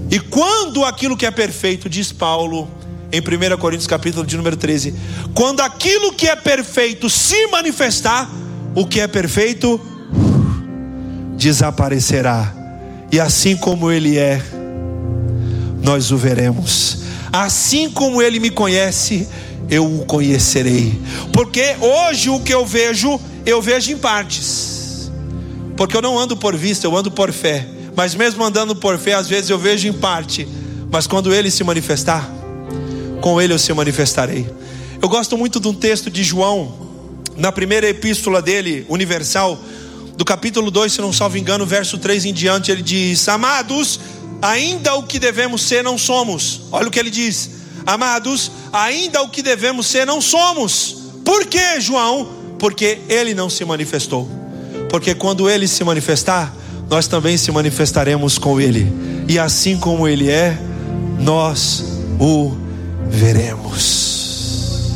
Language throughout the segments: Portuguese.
E quando aquilo que é perfeito, diz Paulo em 1 Coríntios capítulo de número 13, quando aquilo que é perfeito se manifestar, o que é perfeito desaparecerá. E assim como Ele é, nós o veremos. Assim como Ele me conhece, eu o conhecerei. Porque hoje o que eu vejo em partes. Porque eu não ando por vista, eu ando por fé. Mas mesmo andando por fé, às vezes eu vejo em parte. Mas quando Ele se manifestar, com Ele eu se manifestarei. Eu gosto muito de um texto de João, na primeira epístola dele, universal, do capítulo 2, se não salvo engano, verso 3 em diante. Ele diz: amados, ainda o que devemos ser não somos. Olha o que ele diz: amados, ainda o que devemos ser não somos. Por quê, João? Porque Ele não se manifestou. Porque quando Ele se manifestar, nós também se manifestaremos com Ele. E assim como Ele é, nós o veremos.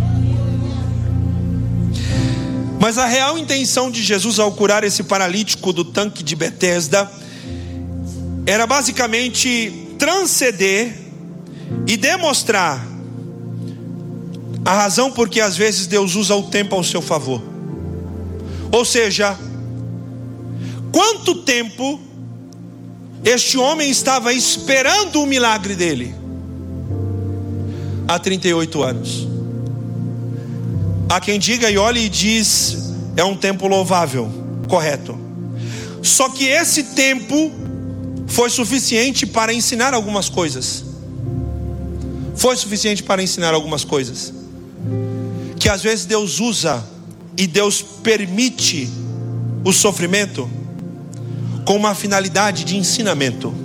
Mas a real intenção de Jesus ao curar esse paralítico do tanque de Betesda era basicamente transcender e demonstrar a razão porque às vezes Deus usa o tempo ao seu favor. Ou seja, quanto tempo este homem estava esperando o milagre dele? Há 38 anos. Há quem diga e olhe e diz: é um tempo louvável, correto. Só que esse tempo foi suficiente para ensinar algumas coisas. Foi suficiente para ensinar algumas coisas. Que às vezes Deus usa e Deus permite o sofrimento com uma finalidade de ensinamento.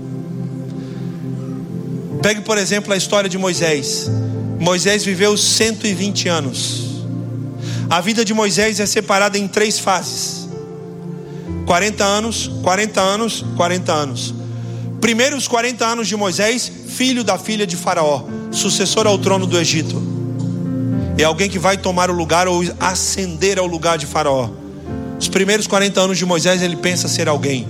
Pegue por exemplo a história de Moisés. Moisés viveu 120 anos. A vida de Moisés é separada em 3 fases: 40 anos, 40 anos, 40 anos. Primeiros 40 anos de Moisés, filho da filha de Faraó, sucessor ao trono do Egito. É alguém que vai tomar o lugar ou ascender ao lugar de Faraó. Os primeiros 40 anos de Moisés, ele pensa ser alguém.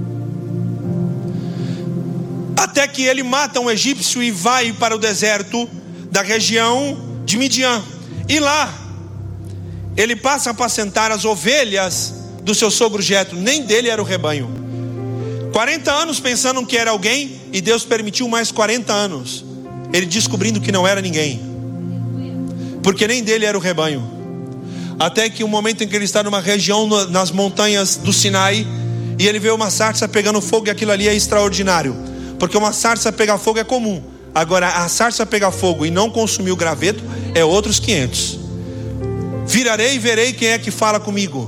Até que ele mata um egípcio e vai para o deserto da região de Midian. E lá, ele passa a apacentar as ovelhas do seu sogro Jetro. Nem dele era o rebanho. 40 anos pensando que era alguém, e Deus permitiu mais 40 anos. Ele descobrindo que não era ninguém, porque nem dele era o rebanho. Até que o momento em que ele está numa região nas montanhas do Sinai, e ele vê uma sarça pegando fogo, e aquilo ali é extraordinário. Porque uma sarça pegar fogo é comum. Agora a sarça pegar fogo e não consumir o graveto é outros 500. Virarei e verei quem é que fala comigo.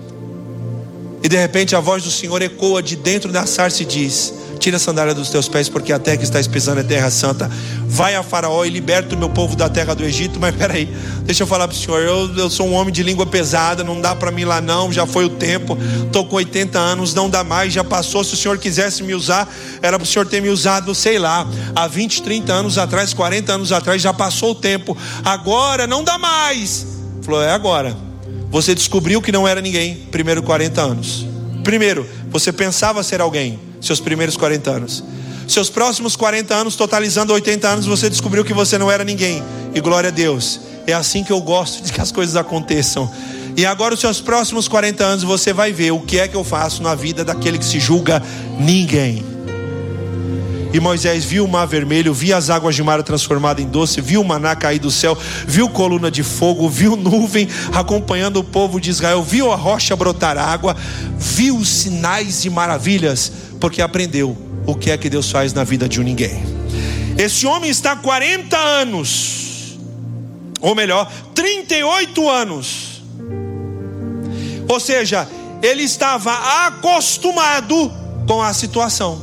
E de repente a voz do Senhor ecoa de dentro da sarça e diz: tira a sandália dos teus pés, porque a terra que estás pisando é terra santa. Vai a Faraó e liberta o meu povo da terra do Egito. Mas peraí, deixa eu falar para o Senhor, eu sou um homem de língua pesada, não dá para mim lá não, já foi o tempo, estou com 80 anos, não dá mais, já passou. Se o Senhor quisesse me usar, era para o Senhor ter me usado, sei lá, há 20, 30 anos atrás, 40 anos atrás, já passou o tempo, agora não dá mais. Falou: é agora. Você descobriu que não era ninguém, primeiro 40 anos. Primeiro, você pensava ser alguém, seus primeiros 40 anos. Seus próximos 40 anos, totalizando 80 anos, você descobriu que você não era ninguém. E glória a Deus, é assim que eu gosto de que as coisas aconteçam. E agora os seus próximos 40 anos, você vai ver o que é que eu faço na vida daquele que se julga ninguém. E Moisés viu o mar vermelho, viu as águas de mar transformadas em doce, viu o maná cair do céu, viu coluna de fogo, viu nuvem acompanhando o povo de Israel, viu a rocha brotar água, viu os sinais e maravilhas, porque aprendeu o que é que Deus faz na vida de um ninguém. Esse homem está 40 anos, ou melhor, 38 anos. Ou seja, ele estava acostumado com a situação.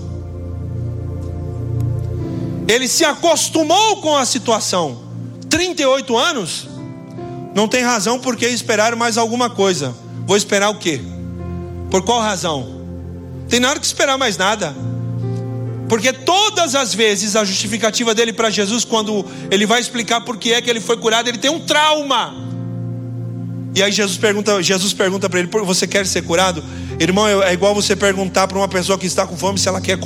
Ele se acostumou com a situação. 38 anos? Não tem razão por que esperar mais alguma coisa. Vou esperar o quê? Por qual razão? Tem nada que esperar mais nada. Porque todas as vezes a justificativa dele para Jesus, quando ele vai explicar por que é que ele foi curado, ele tem um trauma. E aí Jesus pergunta para ele: você quer ser curado? Irmão, é igual você perguntar para uma pessoa que está com fome se ela quer